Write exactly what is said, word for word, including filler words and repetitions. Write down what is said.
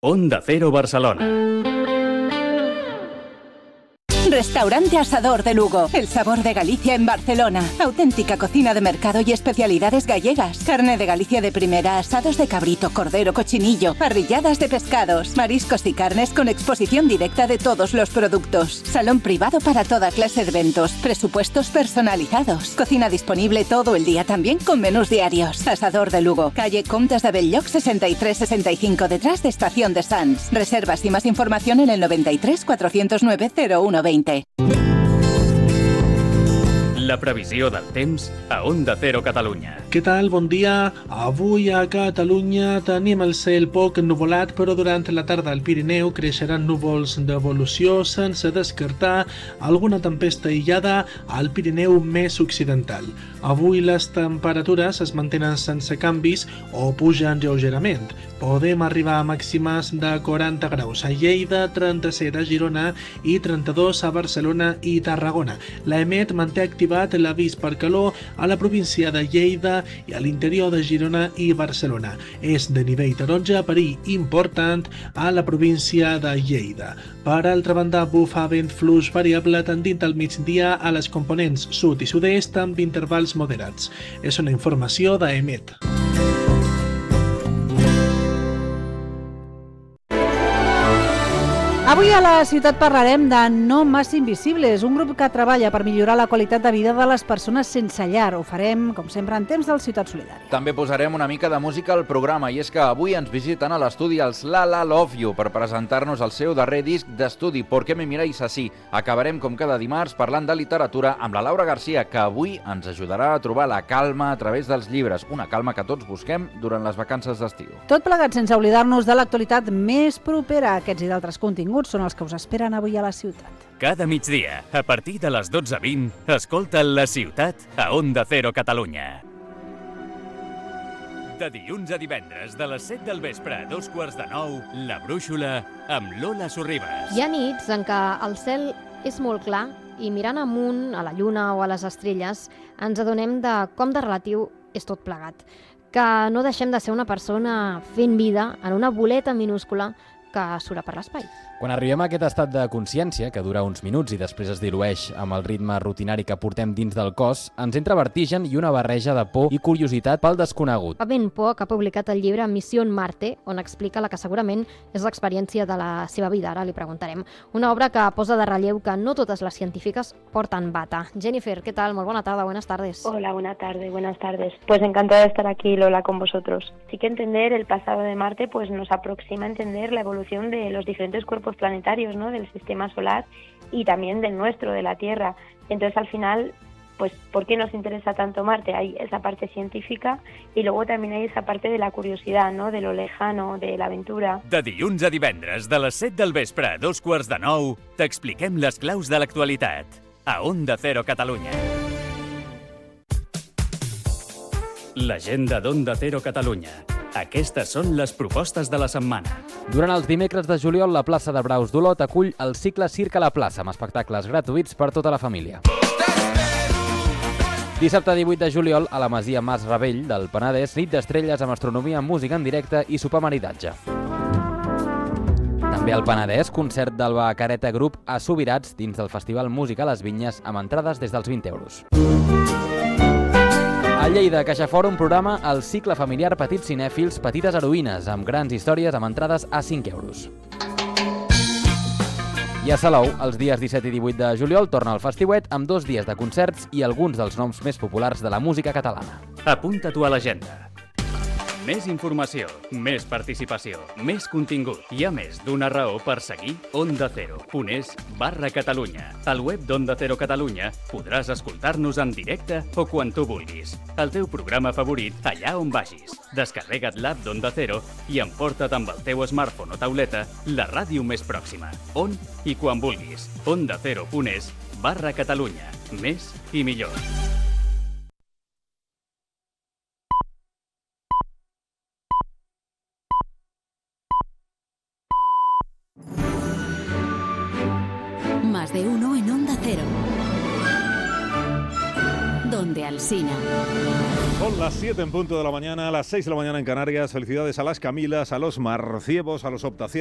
Onda Cero Barcelona. Restaurante Asador de Lugo. El sabor de Galicia en Barcelona. Auténtica cocina de mercado y especialidades gallegas. Carne de Galicia de primera, asados de cabrito, cordero, cochinillo, parrilladas de pescados, mariscos y carnes con exposición directa de todos los productos. Salón privado para toda clase de eventos. Presupuestos personalizados. Cocina disponible todo el día también con menús diarios. Asador de Lugo. Calle Comtes de Bell-lloc sesenta y tres sesenta y cinco detrás de Estación de Sants. Reservas y más información en el noventa y tres cuatrocientos nueve cero uno veinte. La previsió del temps a Onda Cero Catalunya. Què tal? Bon dia. Avui a Catalunya tenim el cel poc ennuvolat, però durant la tarda al Pirineu creixeran núvols d'evolució sense descartar alguna tempesta aïllada al Pirineu més occidental. Avui les temperatures es mantenen sense canvis o pugen lleugerament. Podem arribar a màximes de quaranta graus a Lleida, trenta-set a Girona i trenta-dos a Barcelona i Tarragona. L'EMET manté activat l'avís per calor a la província de Lleida i a l'interior de Girona i Barcelona. És de nivell taronja, perill important a la província de Lleida. Per altra banda, bufa vent fluix variable tendint al migdia a les components sud i sud-est amb intervals moderats. És una informació d'EMET. Avui a la ciutat parlarem de No Más Invisibles, un grup que treballa per millorar la qualitat de vida de les persones sense llar. Ho farem, com sempre, en temps del Ciutat Solidària. També posarem una mica de música al programa, i és que avui ens visiten a l'estudi els La La Love You per presentar-nos el seu darrer disc d'estudi, ¿Por qué me miráis así? Acabarem, com cada dimarts, parlant de literatura amb la Laura Garcia, que avui ens ajudarà a trobar la calma a través dels llibres, una calma que tots busquem durant les vacances d'estiu. Tot plegat sense oblidar-nos de l'actualitat més propera. Aquests i d'altres continguts són els que us esperen avui a la ciutat. Cada migdia, a partir de les dotze vint, escolta La Ciutat a Onda Cero Catalunya. De dilluns a divendres, de les set del vespre a dos quarts de nou, La Brúixola amb Lola Sorribas. Hi ha nits en què el cel és molt clar i mirant amunt, a la lluna o a les estrelles, ens adonem de com de relatiu és tot plegat. Que no deixem de ser una persona fent vida en una boleta minúscula que sura per l'espai. Quan arribem a aquest estat de consciència, que dura uns minuts i després es dilueix amb el ritme rutinari que portem dins del cos, ens entra vertigen i una barreja de por i curiositat pel desconegut. Pavent Poch ha publicat el llibre Missió Marte, on explica la que segurament és l'experiència de la seva vida, ara li preguntarem. Una obra que posa de relleu que no totes les científiques porten bata. Jennifer, ¿qué tal? Muy buena tarde, buenas tardes. Hola, buena tarde, buenas tardes. Pues encantada de estar aquí, Lola, con vosotros. Sí que entender el pasado de Marte pues nos aproxima a entender la evolución de los diferentes cuerpos planetarios, ¿no?, del sistema solar y también del nuestro, de la Tierra. Entonces, al final, pues, ¿por qué nos interesa tanto Marte? Hay esa parte científica y luego también hay esa parte de la curiosidad, ¿no?, de lo lejano, de la aventura. De dilluns a divendres, de les set del vespre a dos quarts de nou, t'expliquem les claus de l'actualitat. A Onda Cero Catalunya. L'agenda d'Onda Cero Catalunya. Aquestes són les propostes de la setmana. Durant els dimecres de juliol, la plaça de Braus d'Olot acull el cicle Circa a la plaça, amb espectacles gratuïts per tota la família. Dissabte divuit de juliol, a la Masia Mas Ravell del Penedès, nit d'estrelles amb astronomia, música en directe i sopar maridatge. També al Penedès, concert del Bacareta Group a Subirats dins del Festival Música a les Vinyes amb entrades des dels vint euros. A Lleida, CaixaForum programa el cicle familiar Petits Cinèfils, Petites Heroïnes, amb grans històries amb entrades a cinc euros. I a Salou, els dies disset i divuit de juliol, torna el Festiuet amb dos dies de concerts i alguns dels noms més populars de la música catalana. Apunta-t'ho a l'agenda. Més informació, més participació, més contingut. Hi ha més d'una raó per seguir Onda Cero punt es barra Catalunya. Al web d'Onda Cero Catalunya podràs escoltar-nos en directe o quan tu vulguis. El teu programa favorit allà on vagis. Descarrega't l'app d'Onda Cero i emporta't amb el teu smartphone o tauleta la ràdio més pròxima. On i quan vulguis. Onda Cero punt es barra Catalunya. Més i millor. Más de uno en Onda Cero. donde Alsina. Son las siete en punto de la mañana, las seis de la mañana en Canarias. Felicidades a las Camilas, a los Marciebos, a los Optacianos.